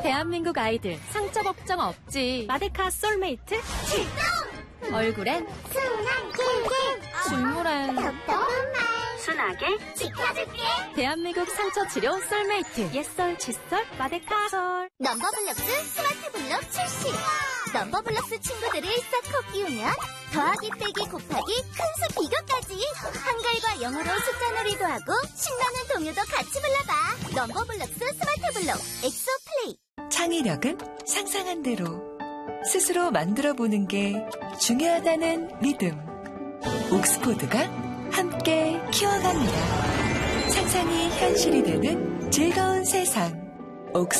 대한민국 아이들 상처 걱정 없지. 마데카 솔메이트 출동! 얼굴엔 순한 꿀꿀 줄무란 답답한 말 순하게 지켜줄게. 대한민국 상처 치료 솔메이트 옛설 칫솔 마데카 솔. 넘버블럭스 스마트블럭 출시. 넘버블럭스 친구들을 싹 끼우면 더하기 빼기 곱하기 큰수 비교까지 한글과 영어로 숫자 놀이도 하고 신나는 동요도 같이 불러봐. 넘버블럭스 스마트블럭 엑소 플레이. 창의력은 상상한 대로 스스로 만들어보는 게 중요하다는 믿음. 옥스포드가 함께 키워갑니다. 상상이 현실이 되는 즐거운 세상. 옥스포드